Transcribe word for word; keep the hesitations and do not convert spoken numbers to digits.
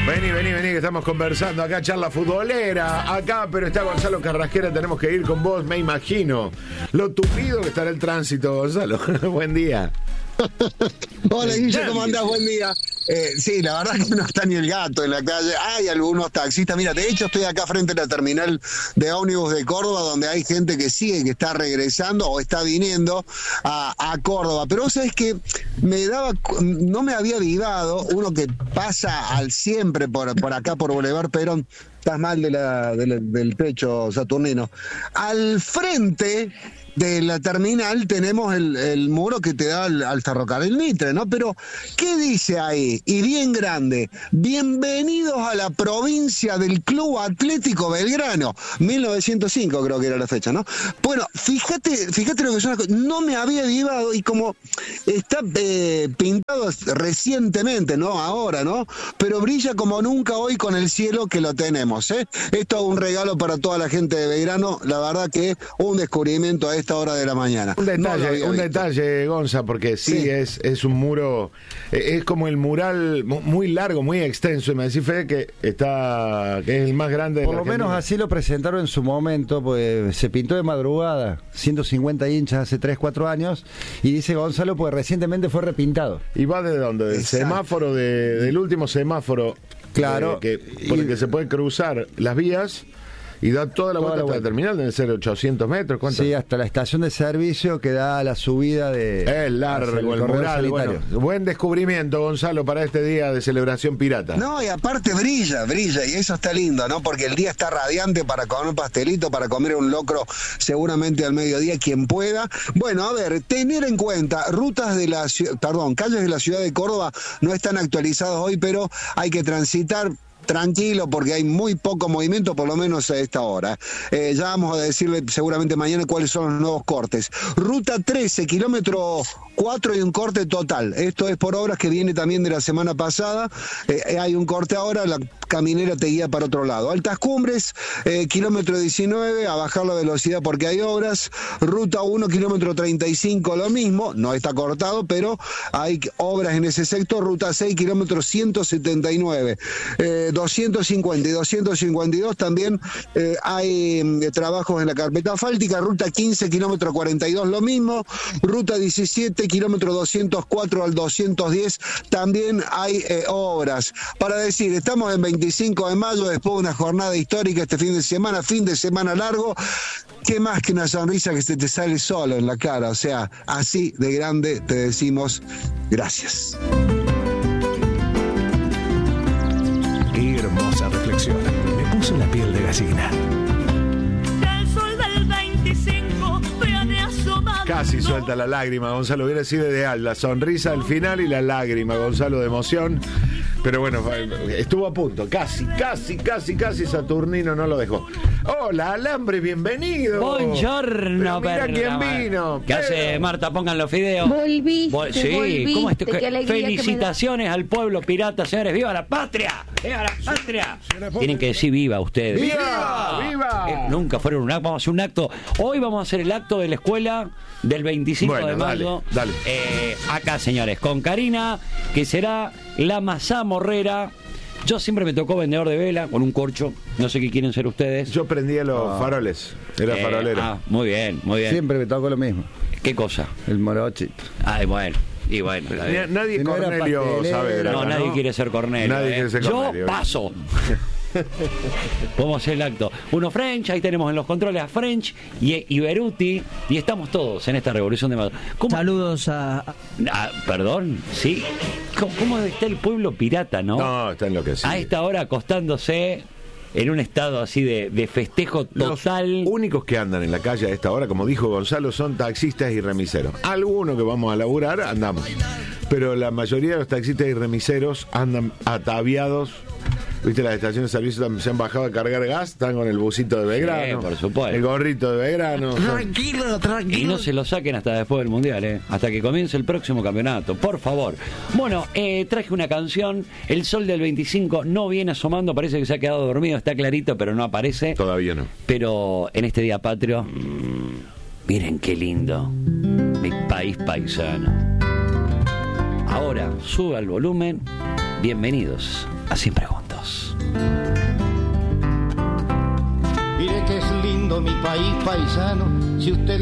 Vení, vení, vení, que estamos conversando acá, charla futbolera, acá, pero está Gonzalo Carrasquera, tenemos que ir con vos, me imagino. Lo tupido que estará el tránsito, Gonzalo. Buen día. Hola, Guille, ¿cómo andás? Buen día. Eh, sí, la verdad que no está ni el gato en la calle. Hay algunos taxistas. Mira, de hecho estoy acá frente a la terminal de ómnibus de Córdoba, donde hay gente que sigue, que está regresando o está viniendo a, a Córdoba. Pero vos sabés que me daba, no me había avivado uno que pasa al siempre por, por acá, por Boulevard Perón. Estás mal de la, de la, del pecho saturnino. Al frente de la terminal tenemos el, el muro que te da al, al ferrocarril Mitre, ¿no? Pero, ¿qué dice ahí? Y bien grande, bienvenidos a la provincia del Club Atlético Belgrano, mil novecientos cinco creo que era la fecha, ¿no? Bueno, fíjate, fíjate lo que son las cosas, no me había avivado y como está eh, pintado recientemente, ¿no? Ahora, ¿no? Pero brilla como nunca hoy con el cielo que lo tenemos, ¿eh? Esto es un regalo para toda la gente de Belgrano, la verdad que un descubrimiento a esta hora de la mañana. Un detalle, no un detalle, Gonza, porque sí, sí. Es, es un muro, es como el mural muy largo, muy extenso, y me decís, Fede, que está, que es el más grande de Por la lo menos Argentina. así lo presentaron en su momento, pues se pintó de madrugada, ciento cincuenta hinchas hace tres, cuatro años, y dice Gonzalo, pues recientemente fue repintado. ¿Y va de dónde? Del Exacto. semáforo, de, del último semáforo, claro, eh, que, por el que se puede cruzar las vías. Y da toda la Toda vuelta la hasta la vuelta. terminal, deben ser ochocientos metros. ¿Cuánto? Sí, hasta la estación de servicio que da la subida de... Es largo el, el mural. Bueno, buen descubrimiento, Gonzalo, para este día de celebración pirata. No, y aparte brilla, brilla, y eso está lindo, ¿no? Porque el día está radiante para comer pastelito, para comer un locro seguramente al mediodía, quien pueda. Bueno, a ver, tener en cuenta, rutas de la ciudad, perdón, calles de la ciudad de Córdoba no están actualizadas hoy, pero hay que transitar tranquilo porque hay muy poco movimiento, por lo menos a esta hora. Eh, ya vamos a decirle seguramente mañana cuáles son los nuevos cortes. Ruta trece, kilómetro cuatro y un corte total. Esto es por obras que viene también de la semana pasada. Eh, hay un corte ahora, la caminera te guía para otro lado. Altas Cumbres, eh, kilómetro diecinueve, a bajar la velocidad porque hay obras. Ruta uno, kilómetro treinta y cinco, lo mismo, no está cortado, pero hay obras en ese sector. Ruta seis, kilómetro ciento setenta y nueve. Eh, doscientos cincuenta y doscientos cincuenta y dos también eh, hay eh, trabajos en la carpeta asfáltica. Ruta quince, kilómetro cuarenta y dos, lo mismo. Ruta diecisiete, kilómetro doscientos cuatro al doscientos diez, también hay eh, obras. Para decir, estamos en veinticinco de mayo, después de una jornada histórica este fin de semana, fin de semana largo. ¿Qué más que una sonrisa que se te sale solo en la cara? O sea, así de grande te decimos gracias. Qué hermosa reflexión. Me puso la piel de gallina. El sol del veinticinco viene asomando. Casi suelta la lágrima, Gonzalo. Hubiera sido ideal. La sonrisa al final y la lágrima, Gonzalo, de emoción. Pero bueno, estuvo a punto. Casi, casi, casi, casi Saturnino no lo dejó. Hola, Alambre, bienvenido. Buongiorno, Mira quién Perla. vino. ¿Qué hace, Marta? Pongan los fideos. Volviste, Vol- sí, volviste, ¿cómo esto? qué alegría que me da. Felicitaciones al pueblo pirata, señores. ¡Viva la patria! ¡Viva la patria! Tienen que decir viva ustedes. ¡Viva! ¡Viva! Eh, nunca fueron un acto. Vamos a hacer un acto. Hoy vamos a hacer el acto de la escuela del veinticinco Bueno, de mayo. dale, dale. Eh, acá, señores, con Karina, que será la mazamorrera. Yo siempre me tocó vendedor de vela con un corcho. No sé qué quieren ser ustedes. Yo prendía los Ah. faroles. Era Eh, farolero. Ah, muy bien, muy bien. Siempre me tocó lo mismo, ¿Qué cosa? el morochito. Ay, bueno. Y bueno, está bien. Nadie Si no era Cornelio pastelero. Saavedra, No, nadie quiere ser Cornelio. Nadie eh. quiere ser Cornelio. Yo paso. Podemos hacer el acto. Uno French, ahí tenemos en los controles a French y, y Beruti, y estamos todos en esta revolución de Madrid. ¿Cómo? Saludos a... Ah, perdón, sí. ¿Cómo, cómo está el pueblo pirata, no? No, está enloquecido. A esta hora acostándose en un estado así de, de festejo total. Los únicos que andan en la calle a esta hora, como dijo Gonzalo, son taxistas y remiseros. Algunos que vamos a laburar, andamos. Pero la mayoría de los taxistas y remiseros andan ataviados. Viste, las estaciones de servicio también se han bajado a cargar gas, están con el busito de Belgrano, Sí, por supuesto. el gorrito de Belgrano. Tranquilo, Y tranquilo. no se lo saquen hasta después del Mundial, ¿eh? Hasta que comience el próximo campeonato, por favor. Bueno, eh, traje una canción, El Sol del veinticinco no viene asomando, parece que se ha quedado dormido, está clarito, pero no aparece. Todavía no. Pero en este día patrio, miren qué lindo, mi país paisano. Ahora, sube el volumen, bienvenidos a Siempre Juntos. Mire que es lindo mi país paisano, si usted